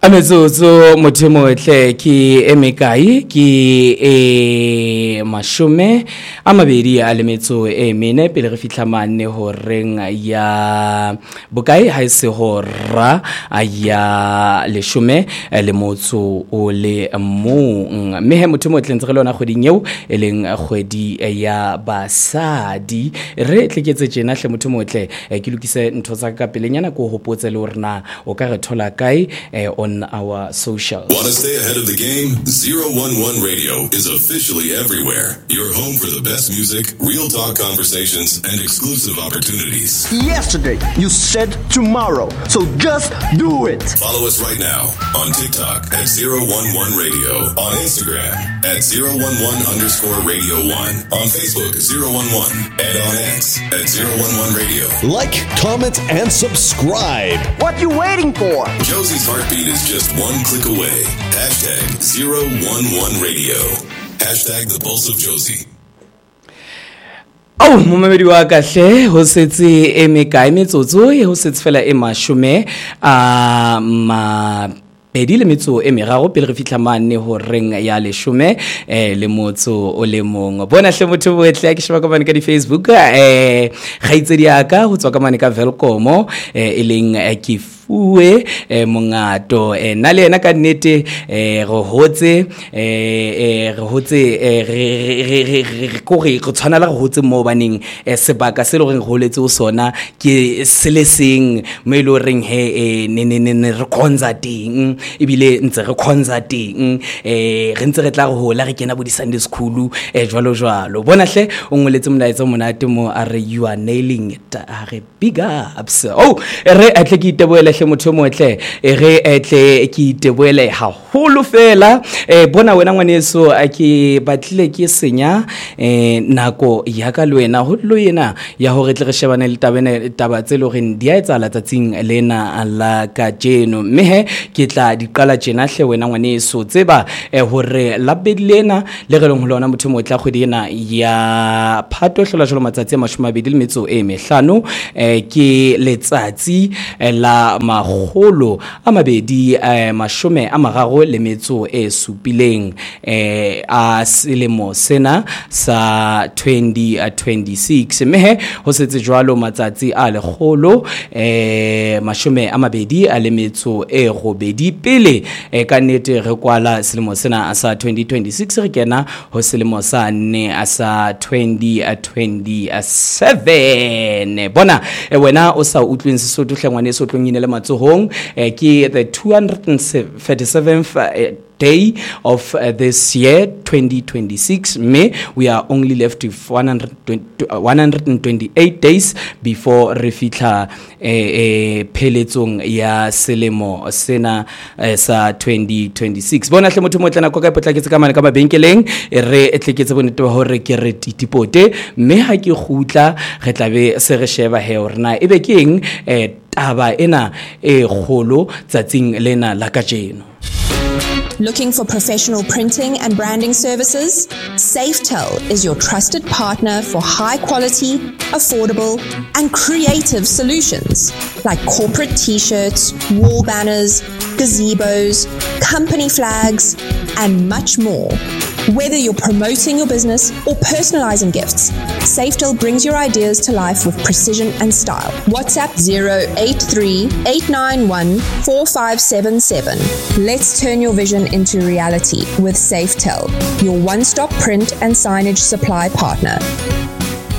Ametsozo mothemotle ki emekai ki mashome a mabedi a le metso e mene pele re fihla mane horeng ya bokae ha se hora ya leshome le motso o le mong mehe mothemotle ntse re lona kgweding eo e leng kgwedi ya basadi re tleketse tjena hle mothemotle ke lokise ntho tsa ka pelenyana ko hopotse le rena o ka re thola kae on our socials. Want to stay ahead of the game? 011 Radio is officially everywhere. Your home for the best music, real talk conversations, and exclusive opportunities. Yesterday, you said tomorrow, so just do it. Follow us right now on TikTok at 011 Radio, on Instagram at 011_Radio1, on Facebook 011, and on X at 011 Radio. Like, comment, and subscribe. What you waiting for? Josie's heartbeat is just one click away. Hashtag 011 Radio. Hashtag the pulse of Josie. Oh, momamedi wa kahle ho setse e mekae metsotso ho setse fela e mashume pedi le metso e meraro pele re fihla mane ho reng ya leshome le motso o le mong bona hle motho boetle ya ke sheba ka mane ka di Facebook gaitsedi aka ho tswa ka mane ka Velkomo e leng uwe mongato na le ena ka nnete re hotse re tshwana la re hotse mo baneng sebaka se le reng go letse o sona ke seleseng mo ile reng he ne re concerting ebile ntse re concerting re ntse re tla go hola re kena bo di Sunday school jwalo bona hle o ngoletse molaetsa monate mo a re you are nailing it a re big ups re atle ke iteboele motho motle re etle ke iteboele ha holo fela bona wena ngwaneso a ke batlile ke senya nako ya ka le wena ho lo yena ya hore tle re shebane le taba tse le gore di a etsala tsatsing lena la ka jeno mehe ke tla di qala tjena hle wena ngwaneso tseba hore la bedlena le re leng ho lona motho motle kgwedi ena ya Phato hlola jolo matsatsi a 25 ke letsatsi la magolo a mabedi mashome a mararo le metso e supileng a selemo sena sa 2026 mehe ho setse jwalo matsatsi a legolo mashome a mabedi a le metso e robedi pele ka nnete re kwala selemo sena sa 2026 re kena ho selemo sa nne sa 2027 bona wena o sa utlweng Sesotho hlengwane so tlong inele matsohong ke the 237th day of this year 2026 May we are only left with 128 days before re fitla pheletsong ya selemo sena sa 2026 bona hle motho motlana go ka potlaketse ka mane ka mabenkeleng re etleketse bonete ba hore ke re titipote mme ha ke gutla re tlabe se re sheba he rena ebe ke eng taba ena e kholo tsatsing lena la kajeno. Looking for professional printing and branding services? Safetel is your trusted partner for high quality, affordable, and creative solutions like corporate t-shirts, wall banners, gazebos, company flags, and much more. Whether you're promoting your business or personalizing gifts, Safetel brings your ideas to life with precision and style. WhatsApp 083-891-4577. Let's turn your vision into reality with Safetel, your one-stop print and signage supply partner.